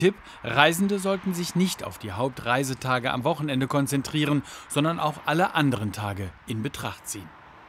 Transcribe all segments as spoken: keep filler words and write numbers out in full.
Tipp: Reisende sollten sich nicht auf die Hauptreisetage am Wochenende konzentrieren, sondern auch alle anderen Tage in Betracht ziehen.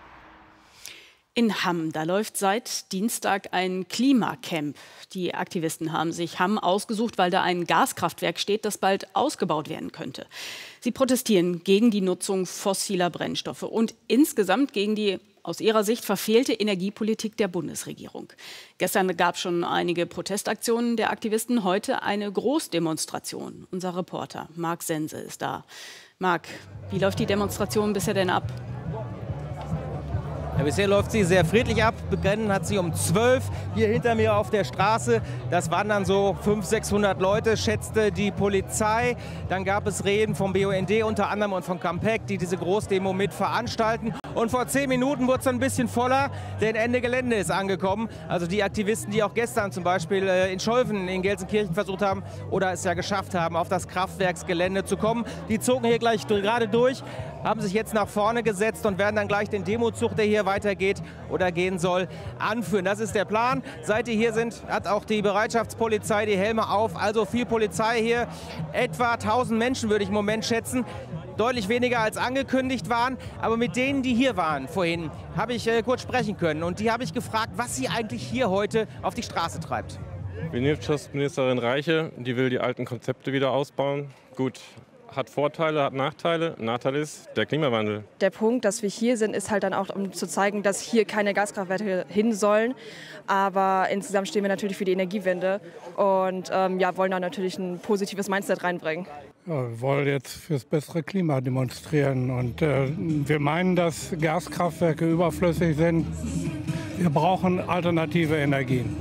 In Hamm, da läuft seit Dienstag ein Klimacamp. Die Aktivisten haben sich Hamm ausgesucht, weil da ein Gaskraftwerk steht, das bald ausgebaut werden könnte. Sie protestieren gegen die Nutzung fossiler Brennstoffe und insgesamt gegen die aus ihrer Sicht verfehlte Energiepolitik der Bundesregierung. Gestern gab es schon einige Protestaktionen der Aktivisten, heute eine Großdemonstration. Unser Reporter Marc Sense ist da. Marc, wie läuft die Demonstration bisher denn ab? Ja, bisher läuft sie sehr friedlich ab. Begonnen hat sie um zwölf hier hinter mir auf der Straße. Das waren dann so fünfhundert, sechshundert Leute, schätzte die Polizei. Dann gab es Reden vom B U N D unter anderem und von Campec, die diese Großdemo mit veranstalten. Und vor zehn Minuten wurde es ein bisschen voller, denn Ende Gelände ist angekommen. Also die Aktivisten, die auch gestern zum Beispiel in Scholven in Gelsenkirchen versucht haben oder es ja geschafft haben, auf das Kraftwerksgelände zu kommen, die zogen hier gleich gerade durch, haben sich jetzt nach vorne gesetzt und werden dann gleich den Demozug, der hier weitergeht oder gehen soll, anführen. Das ist der Plan. Seit die hier sind, hat auch die Bereitschaftspolizei die Helme auf. Also viel Polizei hier. Etwa tausend Menschen würde ich im Moment schätzen. Deutlich weniger als angekündigt waren. Aber mit denen, die hier waren vorhin, habe ich äh, kurz sprechen können. Und die habe ich gefragt, was sie eigentlich hier heute auf die Straße treibt. Wirtschaftsministerin Reiche, die will die alten Konzepte wieder ausbauen. Gut. Hat Vorteile, hat Nachteile. Nachteil ist der Klimawandel. Der Punkt, dass wir hier sind, ist halt dann auch, um zu zeigen, dass hier keine Gaskraftwerke hin sollen. Aber insgesamt stehen wir natürlich für die Energiewende und ähm, ja, wollen da natürlich ein positives Mindset reinbringen. Ja, wir wollen jetzt fürs bessere Klima demonstrieren. Und äh, wir meinen, dass Gaskraftwerke überflüssig sind. Wir brauchen alternative Energien.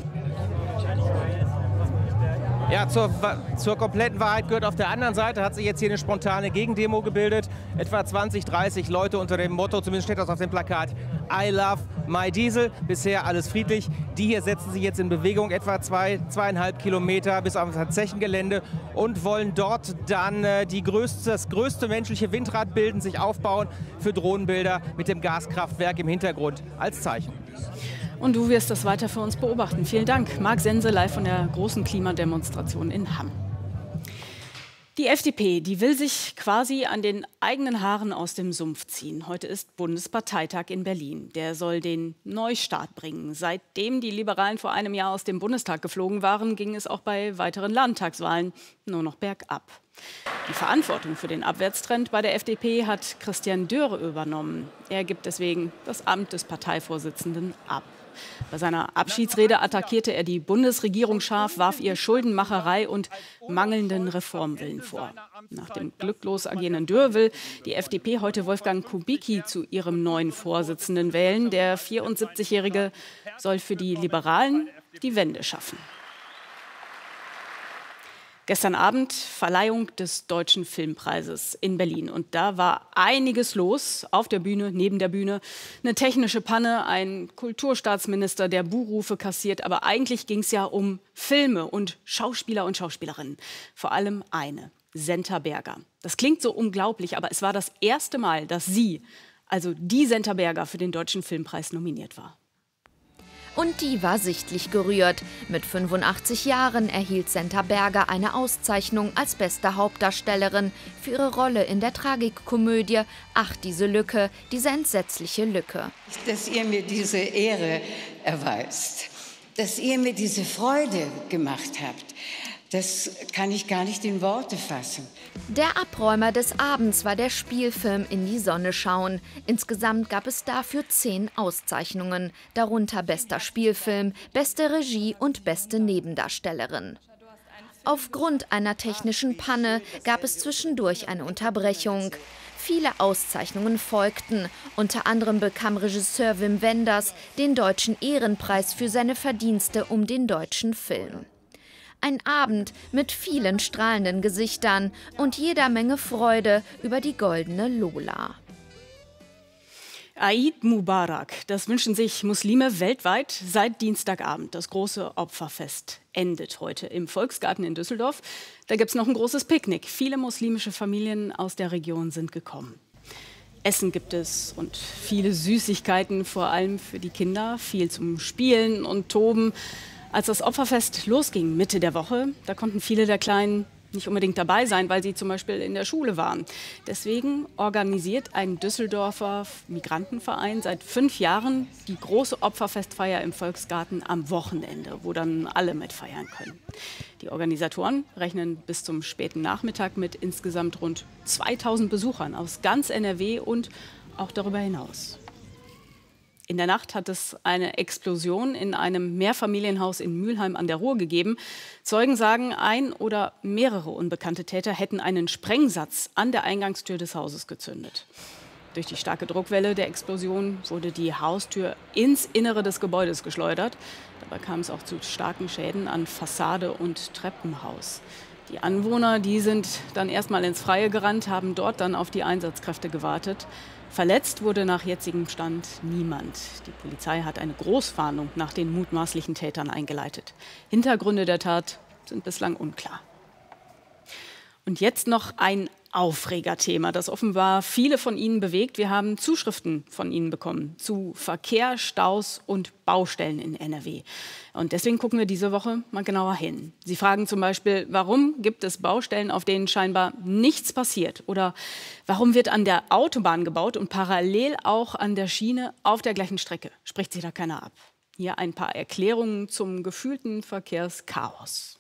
Ja, zur, zur kompletten Wahrheit gehört auf der anderen Seite, hat sich jetzt hier eine spontane Gegendemo gebildet. Etwa zwanzig, dreißig Leute unter dem Motto, zumindest steht das auf dem Plakat, I love my Diesel. Bisher alles friedlich. Die hier setzen sich jetzt in Bewegung, etwa zwei, zweieinhalb Kilometer bis auf das Zechengelände und wollen dort dann äh, die größte, das größte menschliche Windrad bilden, sich aufbauen für Drohnenbilder mit dem Gaskraftwerk im Hintergrund als Zeichen. Und du wirst das weiter für uns beobachten. Vielen Dank. Marc Sense live von der großen Klimademonstration in Hamm. Die F D P, die will sich quasi an den eigenen Haaren aus dem Sumpf ziehen. Heute ist Bundesparteitag in Berlin. Der soll den Neustart bringen. Seitdem die Liberalen vor einem Jahr aus dem Bundestag geflogen waren, ging es auch bei weiteren Landtagswahlen nur noch bergab. Die Verantwortung für den Abwärtstrend bei der F D P hat Christian Dörr übernommen. Er gibt deswegen das Amt des Parteivorsitzenden ab. Bei seiner Abschiedsrede attackierte er die Bundesregierung scharf, warf ihr Schuldenmacherei und mangelnden Reformwillen vor. Nach dem glücklos agierenden Dörr will die F D P heute Wolfgang Kubicki zu ihrem neuen Vorsitzenden wählen. Der vierundsiebzigjährige soll für die Liberalen die Wende schaffen. Gestern Abend Verleihung des Deutschen Filmpreises in Berlin. Und da war einiges los auf der Bühne, neben der Bühne. Eine technische Panne, ein Kulturstaatsminister, der Buhrufe kassiert. Aber eigentlich ging es ja um Filme und Schauspieler und Schauspielerinnen. Vor allem eine, Senta Berger. Das klingt so unglaublich, aber es war das erste Mal, dass sie, also die Senta Berger, für den Deutschen Filmpreis nominiert war. Und die war sichtlich gerührt. Mit fünfundachtzig Jahren erhielt Senta Berger eine Auszeichnung als beste Hauptdarstellerin für ihre Rolle in der Tragikkomödie Ach, diese Lücke, diese entsetzliche Lücke. Dass ihr mir diese Ehre erweist, dass ihr mir diese Freude gemacht habt, das kann ich gar nicht in Worte fassen. Der Abräumer des Abends war der Spielfilm In die Sonne schauen. Insgesamt gab es dafür zehn Auszeichnungen, darunter bester Spielfilm, beste Regie und beste Nebendarstellerin. Aufgrund einer technischen Panne gab es zwischendurch eine Unterbrechung. Viele Auszeichnungen folgten. Unter anderem bekam Regisseur Wim Wenders den Deutschen Ehrenpreis für seine Verdienste um den deutschen Film. Ein Abend mit vielen strahlenden Gesichtern und jeder Menge Freude über die goldene Lola. Eid Mubarak, das wünschen sich Muslime weltweit seit Dienstagabend. Das große Opferfest endet heute im Volksgarten in Düsseldorf. Da gibt es noch ein großes Picknick. Viele muslimische Familien aus der Region sind gekommen. Essen gibt es und viele Süßigkeiten, vor allem für die Kinder. Viel zum Spielen und Toben. Als das Opferfest losging, Mitte der Woche, da konnten viele der Kleinen nicht unbedingt dabei sein, weil sie zum Beispiel in der Schule waren. Deswegen organisiert ein Düsseldorfer Migrantenverein seit fünf Jahren die große Opferfestfeier im Volksgarten am Wochenende, wo dann alle mitfeiern können. Die Organisatoren rechnen bis zum späten Nachmittag mit insgesamt rund zweitausend Besuchern aus ganz N R W und auch darüber hinaus. In der Nacht hat es eine Explosion in einem Mehrfamilienhaus in Mülheim an der Ruhr gegeben. Zeugen sagen, ein oder mehrere unbekannte Täter hätten einen Sprengsatz an der Eingangstür des Hauses gezündet. Durch die starke Druckwelle der Explosion wurde die Haustür ins Innere des Gebäudes geschleudert. Dabei kam es auch zu starken Schäden an Fassade und Treppenhaus. Die Anwohner, die sind dann erstmal ins Freie gerannt, haben dort dann auf die Einsatzkräfte gewartet. Verletzt wurde nach jetzigem Stand niemand. Die Polizei hat eine Großfahndung nach den mutmaßlichen Tätern eingeleitet. Hintergründe der Tat sind bislang unklar. Und jetzt noch ein Aufregerthema, das offenbar viele von Ihnen bewegt. Wir haben Zuschriften von Ihnen bekommen zu Verkehr, Staus und Baustellen in N R W. Und deswegen gucken wir diese Woche mal genauer hin. Sie fragen zum Beispiel, warum gibt es Baustellen, auf denen scheinbar nichts passiert? Oder warum wird an der Autobahn gebaut und parallel auch an der Schiene auf der gleichen Strecke? Spricht sich da keiner ab? Hier ein paar Erklärungen zum gefühlten Verkehrschaos.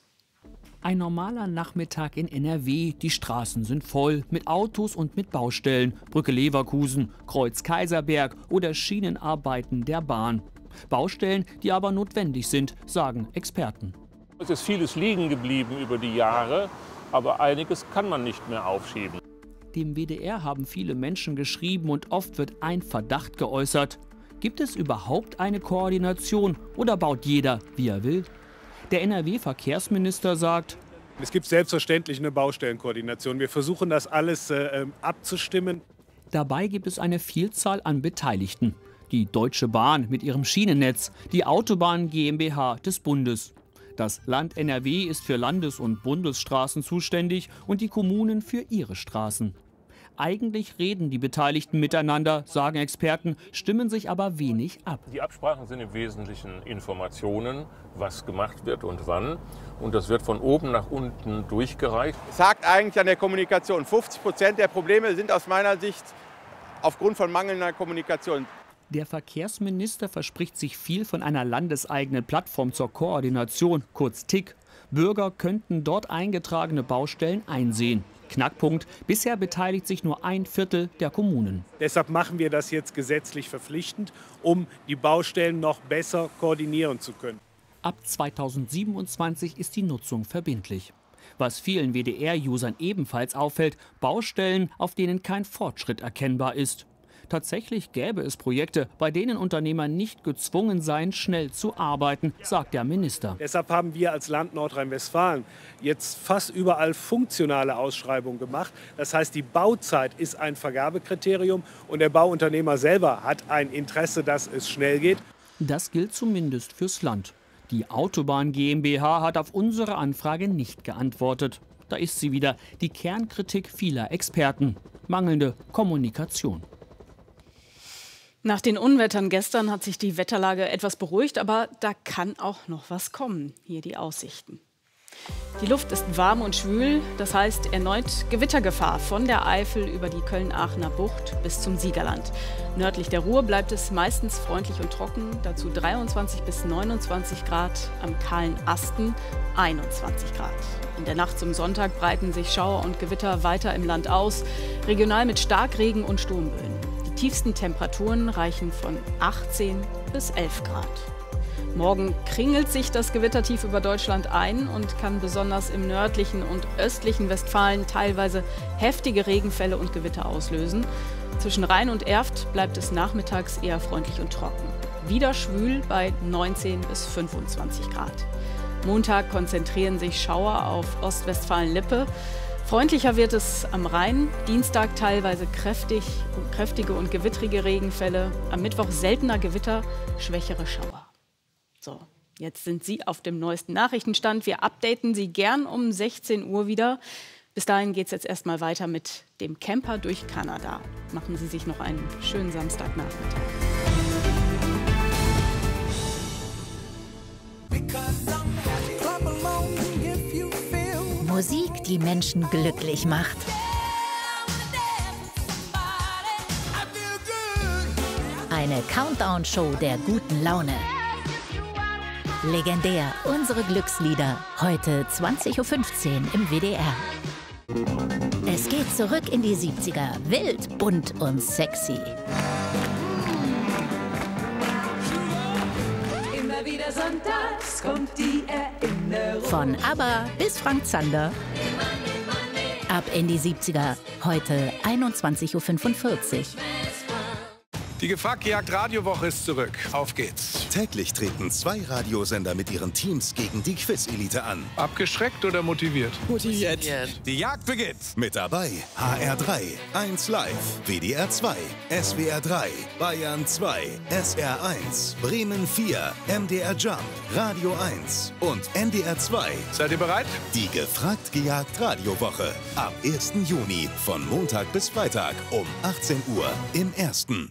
Ein normaler Nachmittag in N R W. Die Straßen sind voll mit Autos und mit Baustellen. Brücke Leverkusen, Kreuz Kaiserberg oder Schienenarbeiten der Bahn. Baustellen, die aber notwendig sind, sagen Experten. Es ist vieles liegen geblieben über die Jahre, aber einiges kann man nicht mehr aufschieben. Dem W D R haben viele Menschen geschrieben und oft wird ein Verdacht geäußert. Gibt es überhaupt eine Koordination oder baut jeder, wie er will? Der N R W-Verkehrsminister sagt: Es gibt selbstverständlich eine Baustellenkoordination. Wir versuchen das alles äh, abzustimmen. Dabei gibt es eine Vielzahl an Beteiligten. Die Deutsche Bahn mit ihrem Schienennetz, die Autobahn GmbH des Bundes. Das Land N R W ist für Landes- und Bundesstraßen zuständig und die Kommunen für ihre Straßen. Eigentlich reden die Beteiligten miteinander, sagen Experten, stimmen sich aber wenig ab. Die Absprachen sind im Wesentlichen Informationen, was gemacht wird und wann. Und das wird von oben nach unten durchgereicht. Es hakt eigentlich an der Kommunikation. fünfzig Prozent der Probleme sind aus meiner Sicht aufgrund von mangelnder Kommunikation. Der Verkehrsminister verspricht sich viel von einer landeseigenen Plattform zur Koordination, kurz T I C. Bürger könnten dort eingetragene Baustellen einsehen. Knackpunkt: Bisher beteiligt sich nur ein Viertel der Kommunen. Deshalb machen wir das jetzt gesetzlich verpflichtend, um die Baustellen noch besser koordinieren zu können. Ab zweitausendsiebenundzwanzig ist die Nutzung verbindlich. Was vielen W D R-Usern ebenfalls auffällt: Baustellen, auf denen kein Fortschritt erkennbar ist. Tatsächlich gäbe es Projekte, bei denen Unternehmer nicht gezwungen seien, schnell zu arbeiten, sagt der Minister. Deshalb haben wir als Land Nordrhein-Westfalen jetzt fast überall funktionale Ausschreibungen gemacht. Das heißt, die Bauzeit ist ein Vergabekriterium und der Bauunternehmer selber hat ein Interesse, dass es schnell geht. Das gilt zumindest fürs Land. Die Autobahn GmbH hat auf unsere Anfrage nicht geantwortet. Da ist sie wieder, die Kernkritik vieler Experten: mangelnde Kommunikation. Nach den Unwettern gestern hat sich die Wetterlage etwas beruhigt, aber da kann auch noch was kommen. Hier die Aussichten. Die Luft ist warm und schwül, das heißt erneut Gewittergefahr von der Eifel über die Köln-Aachener Bucht bis zum Siegerland. Nördlich der Ruhr bleibt es meistens freundlich und trocken, dazu dreiundzwanzig bis neunundzwanzig Grad, am kahlen Asten einundzwanzig Grad. In der Nacht zum Sonntag breiten sich Schauer und Gewitter weiter im Land aus, regional mit Starkregen und Sturmböen. Die tiefsten Temperaturen reichen von achtzehn bis elf Grad. Morgen kringelt sich das Gewittertief über Deutschland ein und kann besonders im nördlichen und östlichen Westfalen teilweise heftige Regenfälle und Gewitter auslösen. Zwischen Rhein und Erft bleibt es nachmittags eher freundlich und trocken. Wieder schwül bei neunzehn bis fünfundzwanzig Grad. Montag konzentrieren sich Schauer auf Ostwestfalen-Lippe. Freundlicher wird es am Rhein, Dienstag teilweise kräftig, kräftige und gewittrige Regenfälle, am Mittwoch seltener Gewitter, schwächere Schauer. So, jetzt sind Sie auf dem neuesten Nachrichtenstand. Wir updaten Sie gern um sechzehn Uhr wieder. Bis dahin geht es jetzt erstmal weiter mit dem Camper durch Kanada. Machen Sie sich noch einen schönen Samstagnachmittag. Musik, die Menschen glücklich macht. Eine Countdown-Show der guten Laune. Legendär, unsere Glückslieder. Heute zwanzig Uhr fünfzehn im W D R. Es geht zurück in die siebziger. Wild, bunt und sexy. Immer wieder sonntags kommt die Erinnerung. Von ABBA bis Frank Zander. Ab in die siebziger. Heute einundzwanzig Uhr fünfundvierzig. Die Gefragt-Gejagt Radiowoche ist zurück. Auf geht's. Täglich treten zwei Radiosender mit ihren Teams gegen die Quiz-Elite an. Abgeschreckt oder motiviert? Motiviert. Die Jagd beginnt. Mit dabei H R drei, eins Live, W D R zwei, S W R drei, Bayern zwei, S R eins, Bremen vier, M D R Jump, Radio eins und N D R zwei. Seid ihr bereit? Die Gefragt-Gejagt Radiowoche. Ab ersten Juni von Montag bis Freitag um achtzehn Uhr im Ersten.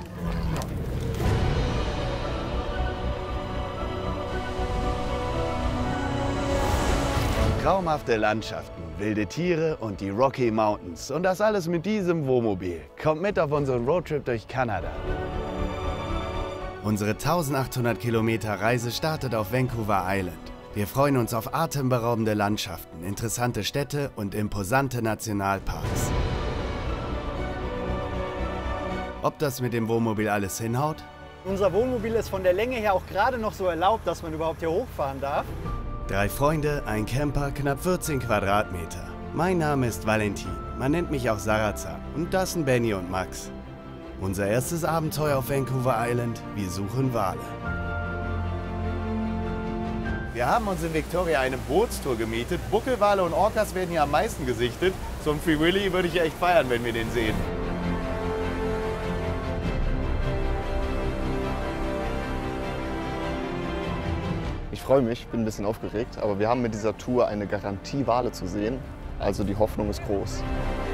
Traumhafte Landschaften, wilde Tiere und die Rocky Mountains. Und das alles mit diesem Wohnmobil. Kommt mit auf unseren Roadtrip durch Kanada. Unsere eintausendachthundert Kilometer Reise startet auf Vancouver Island. Wir freuen uns auf atemberaubende Landschaften, interessante Städte und imposante Nationalparks. Ob das mit dem Wohnmobil alles hinhaut? Unser Wohnmobil ist von der Länge her auch gerade noch so erlaubt, dass man überhaupt hier hochfahren darf. Drei Freunde, ein Camper, knapp vierzehn Quadratmeter. Mein Name ist Valentin, man nennt mich auch Sarazar. Und das sind Benny und Max. Unser erstes Abenteuer auf Vancouver Island, wir suchen Wale. Wir haben uns in Victoria eine Bootstour gemietet. Buckelwale und Orcas werden hier am meisten gesichtet. So ein Free Willy würde ich echt feiern, wenn wir den sehen. Ich freue mich, bin ein bisschen aufgeregt, aber wir haben mit dieser Tour eine Garantie, Wale zu sehen. Also die Hoffnung ist groß.